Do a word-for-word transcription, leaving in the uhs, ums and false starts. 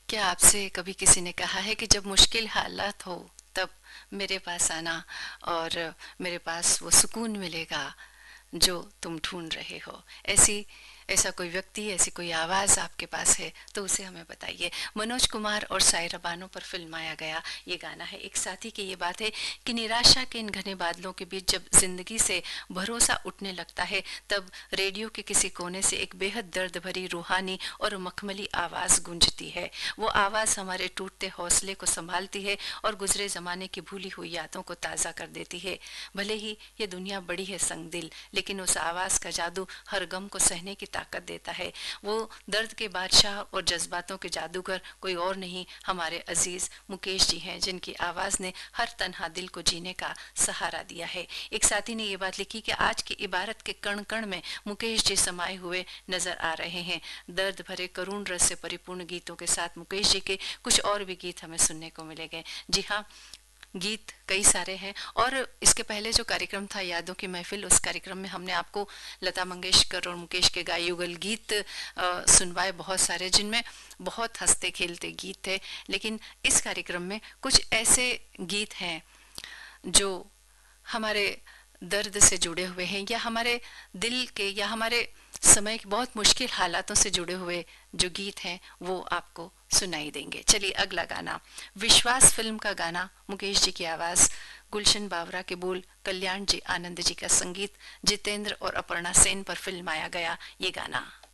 क्या आपसे कभी किसी ने कहा है कि जब मुश्किल हालात हो तब मेरे पास आना और मेरे पास वो सुकून मिलेगा जो तुम ढूंढ रहे हो? ऐसी ऐसा कोई व्यक्ति, ऐसी कोई आवाज आपके पास है तो उसे हमें बताइए। मनोज कुमार और सायरा बानो पर फिल्माया गया ये गाना है। एक साथी की ये बात है कि निराशा के इन घने बादलों के बीच जब जिंदगी से भरोसा उठने लगता है तब रेडियो के किसी कोने से एक बेहद दर्द भरी, रूहानी और मखमली आवाज गूंजती है। वो आवाज हमारे टूटते हौसले को संभालती है और गुजरे जमाने की भूली हुई यादों को ताज़ा कर देती है। भले ही ये दुनिया बड़ी है संगदिल, लेकिन उस आवाज का जादू हर गम को सहने की ताकत देता है। वो दर्द के बादशाह और जज्बातों के जादूगर कोई और नहीं, हमारे अजीज मुकेश जी हैं, जिनकी आवाज ने हर तन्हा दिल को जीने का सहारा दिया है। एक साथी ने ये बात लिखी कि आज की इबारत के कण कण में मुकेश जी समाये हुए नजर आ रहे हैं। दर्द भरे करुण रस से परिपूर्ण गीतों के साथ मुकेश जी के कुछ और भी गीत हमें सुनने को मिलेंगे। जी हाँ, गीत कई सारे हैं। और इसके पहले जो कार्यक्रम था यादों की महफिल, उस कार्यक्रम में हमने आपको लता मंगेशकर और मुकेश के गाए युगल गीत अ, सुनवाए बहुत सारे, जिनमें बहुत हंसते खेलते गीत थे। लेकिन इस कार्यक्रम में कुछ ऐसे गीत हैं जो हमारे दर्द से जुड़े हुए हैं, या हमारे दिल के, या हमारे समय के बहुत मुश्किल हालातों से जुड़े हुए जो गीत हैं वो आपको सुनाई देंगे। चलिए अगला गाना, विश्वास फिल्म का गाना, मुकेश जी की आवाज, गुलशन बावरा के बोल, कल्याण जी आनंद जी का संगीत, जितेंद्र और अपर्णा सेन पर फिल्माया गया ये गाना।